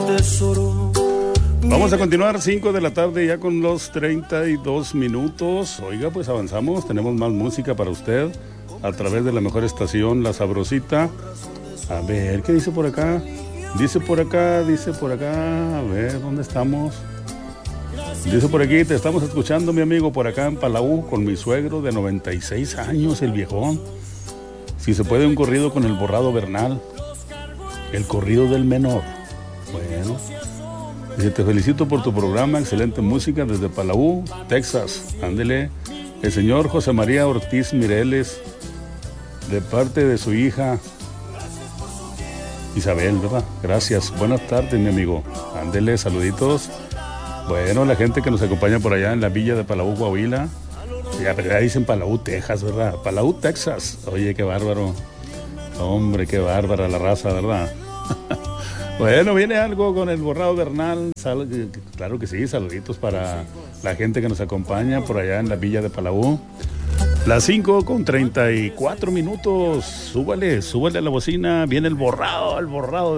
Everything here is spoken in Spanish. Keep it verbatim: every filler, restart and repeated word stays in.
tesoro. Vamos a continuar, cinco de la tarde ya con los treinta y dos minutos. Oiga, pues avanzamos, tenemos más música para usted a través de la mejor estación, La Sabrosita. A ver, ¿qué dice por acá? Dice por acá, dice por acá, a ver, ¿dónde estamos? Dice por aquí, te estamos escuchando, mi amigo, por acá en Palau, con mi suegro de noventa y seis años, el viejón. Si se puede, un corrido con el borrado Bernal, el corrido del menor. Bueno, dice, te felicito por tu programa, excelente música desde Palau, Texas. Ándele, el señor José María Ortiz Mireles, de parte de su hija Isabel, ¿verdad? Gracias, buenas tardes, mi amigo. Ándele, saluditos. Bueno, la gente que nos acompaña por allá en la villa de Palau, Coahuila. Ya, pero ya dicen Palau, Texas, ¿verdad? Palau, Texas. Oye, qué bárbaro. Hombre, qué bárbara la raza, ¿verdad? Bueno, viene algo con el borrado Bernal. Sal, claro que sí, saluditos para la gente que nos acompaña por allá en la villa de Palau. Las cinco con treinta y cuatro minutos. Súbale, súbale a la bocina. Viene el borrado, el borrado.